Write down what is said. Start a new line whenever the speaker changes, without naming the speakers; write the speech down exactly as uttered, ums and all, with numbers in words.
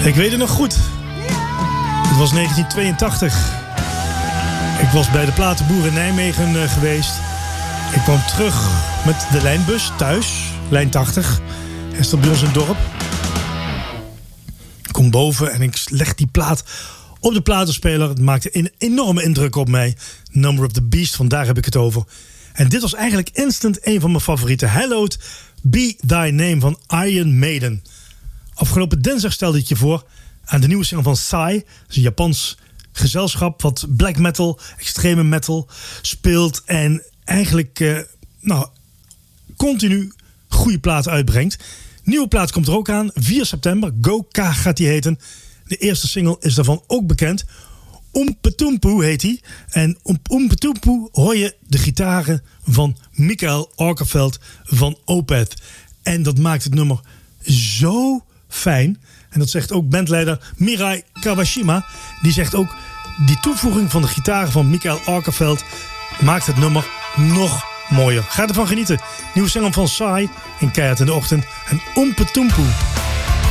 Ik weet het nog goed. Het was negentien tweeëntachtig. Ik was bij de platenboer in Nijmegen uh, geweest. Ik kwam terug met de lijnbus thuis, lijn tachtig. Hij staat bij ons in het dorp. Ik kom boven en ik leg die plaat op de platenspeler. Het maakte een enorme indruk op mij. Number of the Beast, vandaar heb ik het over. En dit was eigenlijk instant een van mijn favorieten. Hallowed Be Thy Name van Iron Maiden. Afgelopen dinsdag stelde ik je voor aan de nieuwe single van Psy. Dat is een Japans gezelschap wat black metal, extreme metal speelt. En eigenlijk uh, nou, continu goede platen uitbrengt. Nieuwe plaat komt er ook aan. vier september. Go-Ka gaat die heten. De eerste single is daarvan ook bekend. Umpetumpu heet hij. En op Umpetumpu hoor je de gitaren van Mikael Åkerfeldt van Opeth. En dat maakt het nummer zo fijn. En dat zegt ook bandleider Mirai Kawashima. Die zegt ook, die toevoeging van de gitaren van Mikael Åkerfeldt maakt het nummer nog mooier. Ga ervan genieten. Nieuwe single van Psy en Keihard in de Ochtend en Umpetumpu.